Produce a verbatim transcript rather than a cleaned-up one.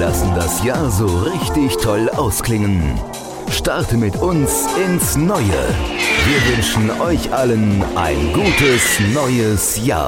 lassen das Jahr so richtig toll ausklingen. Starte mit uns ins Neue. Wir wünschen euch allen ein gutes neues Jahr.